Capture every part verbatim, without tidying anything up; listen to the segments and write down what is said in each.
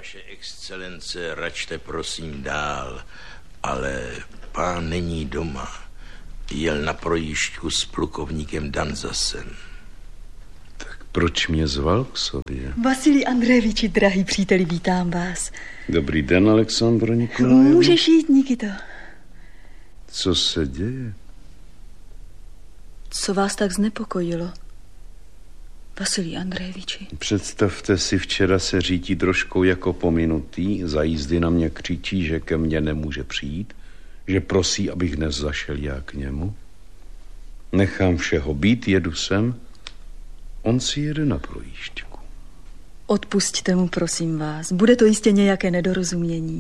Vaše excelence, račte prosím dál, ale pán není doma. Jel na projížďku s plukovníkem Danzasem. Tak proč mě zval k sobě? Vasilij Andrejeviči, drahý příteli, vítám vás. Dobrý den, Alexandro Nikolajevno. Můžeš jít, Nikito. Co se děje? Co vás tak znepokojilo, Vasilij Andrejeviči? Představte si, včera se řítí troškou jako pominutý, za jízdy na mě křičí, že ke mně nemůže přijít, že prosí, abych dnes zašel já k němu. Nechám všeho být, jedu sem, on si jede na projížďku. Odpusťte mu, prosím vás, bude to jistě nějaké nedorozumění.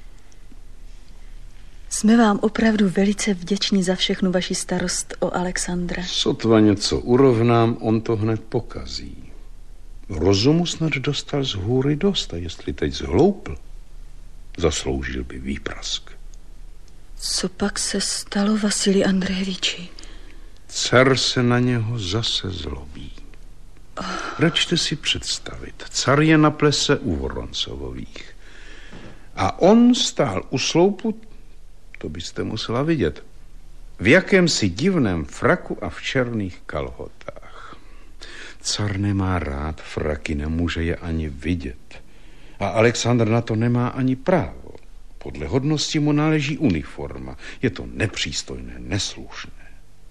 Jsme vám opravdu velice vděční za všechnu vaši starost o Alexandra. Sotva něco urovnám, on to hned pokazí. Rozumu snad dostal z hůry dost, a jestli teď zhloupl, zasloužil by výprask. Co pak se stalo, Vasilij Andrejeviči? Car se na něho zase zlobí. Oh. Račte si představit, car je na plese u Voroncovových. A on stál u sloupu, to byste musela vidět, v jakémsi divném fraku a v černých kalhotách. Car nemá rád fraky, nemůže je ani vidět. A Alexandr na to nemá ani právo. Podle hodnosti mu náleží uniforma. Je to nepřístojné, neslušné.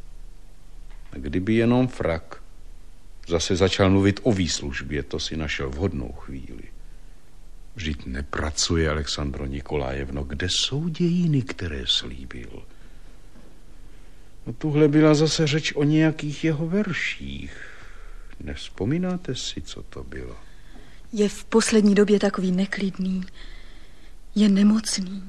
A kdyby jenom frak zase začal mluvit o výslužbě, to si našel vhodnou chvíli. Vždyť nepracuje, Alexandro Nikolajevno. Kde jsou dějiny, které slíbil? No, tuhle byla zase řeč o nějakých jeho verších. Nevzpomínáte si, co to bylo? Je v poslední době takový neklidný. Je nemocný.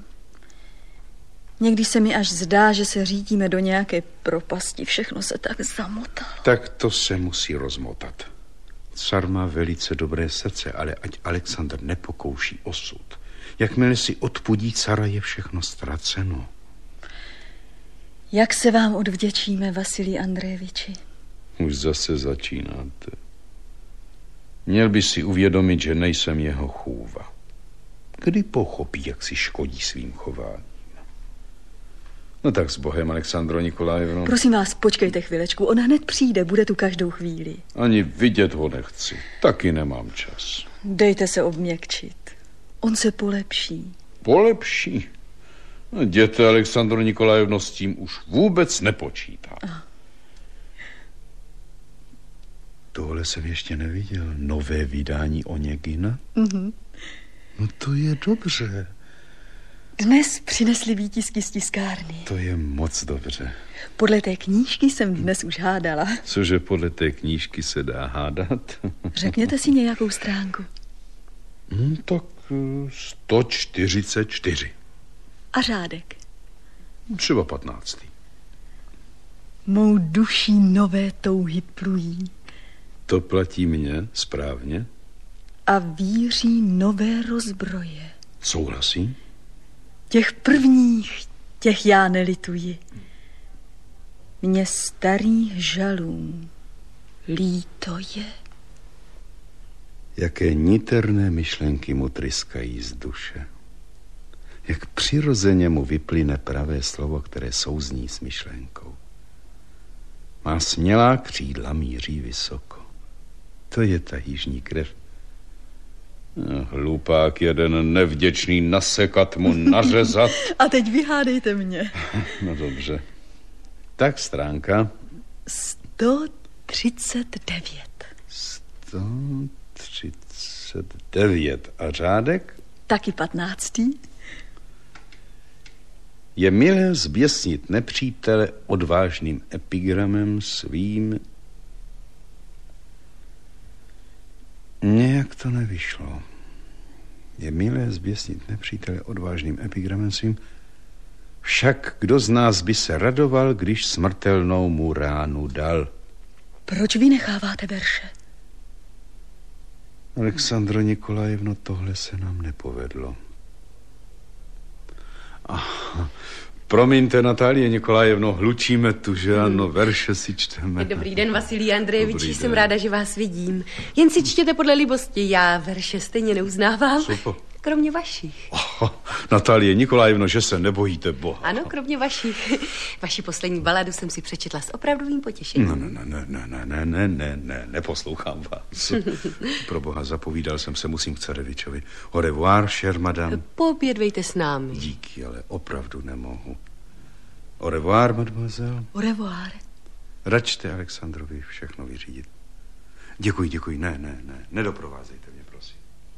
Někdy se mi až zdá, že se řítíme do nějaké propasti. Všechno se tak zamotalo. Tak to se musí rozmotat. Car má velice dobré srdce, ale ať Alexandr nepokouší osud. Jakmile si odpudí cara, je všechno ztraceno. Jak se vám odvděčíme, Vasilij Andrejeviči? Už zase začínáte. Měl by si uvědomit, že nejsem jeho chůva. Kdy pochopí, jak si škodí svým chováním? No tak s Bohem, Alexandro Nikolajevno. Prosím vás, počkejte chvilečku, on hned přijde, bude tu každou chvíli. Ani vidět ho nechci, taky nemám čas. Dejte se obměkčit, on se polepší. Polepší? No, jděte, Alexandro Nikolajevno, s tím už vůbec nepočítá. Ah. Tohle jsem ještě neviděl, nové vydání Oněgina. Mhm. No to je dobře. Dnes přinesli výtisky z tiskárny. To je moc dobře. Podle té knížky jsem dnes už hádala. Cože podle té knížky se dá hádat? Řekněte si nějakou stránku. Hmm, tak sto čtyřicet čtyři. A řádek? Třeba patnáctý. Mou duší nové touhy plují. To platí mně správně. A víří nové rozbroje. Souhlasím? Těch prvních, těch já nelituji. Mně starých žalů líto je. Jaké niterné myšlenky mu tryskají z duše. Jak přirozeně mu vyplyne pravé slovo, které souzní s myšlenkou. Má smělá křídla, míří vysoko. To je ta jižní krev. Hlupák jeden, nevděčný, nasekat mu, nařezat. A teď vyhádejte mě. No dobře. Tak stránka. sto třicet devět. sto třicet devět. A řádek? Taky patnáctý. Je milé zběsnit nepřítele odvážným epigramem svým. Nějak to nevyšlo. Je milé zběsnit nepřítele odvážným epigramem svým. Však kdo z nás by se radoval, když smrtelnou mu ránu dal? Proč vy necháváte verše? Alexandro Nikolajevno, tohle se nám nepovedlo. Aha. Promiňte, Natálie Nikolajevno, hlučíme tu, že ano, verše si čteme. Dobrý den, Vasilij Andrejeviči, jsem ráda, že vás vidím. Jen si čtěte podle libosti, já verše stejně neuznávám. Super. Kromě vašich. Oh, Natalie Nikolajevno, že se nebojíte Boha. Ano, kromě vašich. Vaši poslední baladu jsem si přečetla s opravdovým potěšením. No, ne, ne, ne, ne, ne, ne, ne, ne, neposlouchám vás. Pro Boha, zapovídal jsem se, musím k Carevičovi. Au revoir, cher madame. Poobědvejte s námi. Díky, ale opravdu nemohu. Au revoir, mademoiselle. Au revoir. Račte Alexandrovi všechno vyřídit. Děkuji, děkuji. Ne, ne, ne, nedoprovázejte mě, prosím.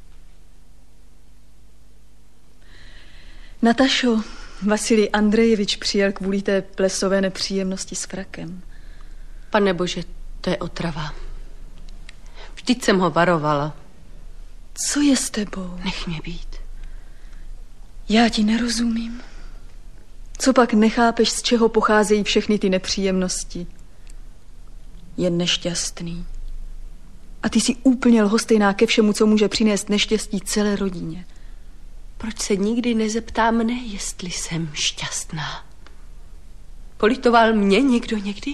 Natašo, Vasilij Andrejevič přijel kvůli té plesové nepříjemnosti s frakem. Pane bože, to je otrava. Vždyť jsem ho varovala. Co je s tebou? Nech mě být. Já ti nerozumím. Co pak nechápeš, z čeho pocházejí všechny ty nepříjemnosti? Je nešťastný. A ty jsi úplně lhostejná ke všemu, co může přinést neštěstí celé rodině. Proč se nikdy nezeptá mne, jestli jsem šťastná? Politoval mě někdo někdy?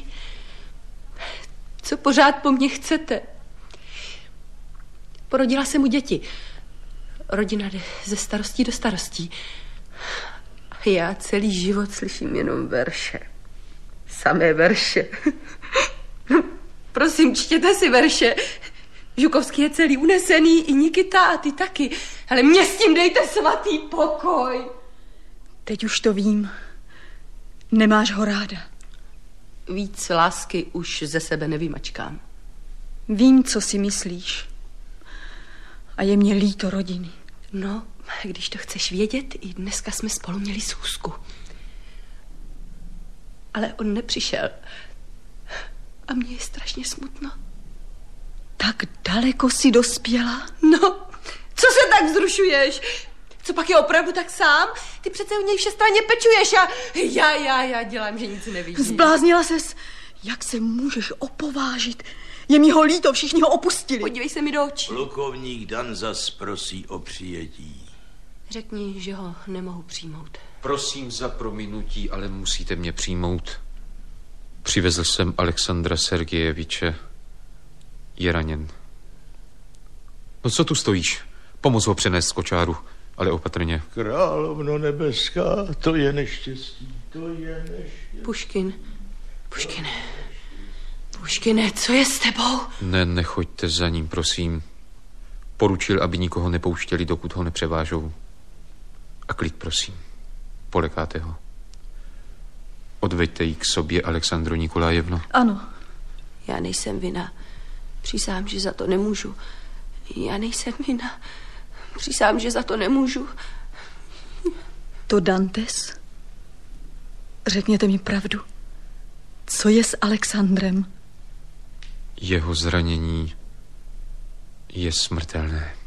Co pořád po mně chcete? Porodila jsem mu děti. Rodina jde ze starostí do starostí. Já celý život slyším jenom verše. Samé verše. Prosím, čtěte si verše. Žukovský je celý unesený, i Nikita a ty taky. Ale mě s tím dejte svatý pokoj. Teď už to vím. Nemáš ho ráda. Víc lásky už ze sebe nevymačkám. Vím, co si myslíš. A je mě líto rodiny. No, když to chceš vědět, i dneska jsme spolu měli schůzku. Ale on nepřišel. A mně je strašně smutno. Tak daleko si dospěla? No, co se tak vzrušuješ? Co pak je opravdu tak sám? Ty přece u něj všestranně pečuješ a já, já, já dělám, že nic nevidím. Zbláznila ses? Jak se můžeš opovážit? Je mi ho líto, všichni ho opustili. Podívej se mi do očí. Plukovník Danzas prosí o přijetí. Řekni, že ho nemohu přijmout. Prosím za prominutí, ale musíte mě přijmout. Přivezl jsem Alexandra Sergejeviče. Je raněn. No co tu stojíš? Pomoz ho přenést z kočáru, ale opatrně. Královno nebeská, to je neštěstí, to je neštěstí. Puškin, Puškine, Puškine, co je s tebou? Ne, nechoďte za ním, prosím. Poručil, aby nikoho nepouštěli, dokud ho nepřevážou. A klid, prosím. Polekáte ho. Odveďte ji k sobě, Alexandro Nikolajevno. Ano. Já nejsem vina. Přísám, že za to nemůžu. Já nejsem vina. Přísám, že za to nemůžu. To Dantes? Řekněte mi pravdu. Co je s Alexandrem? Jeho zranění je smrtelné.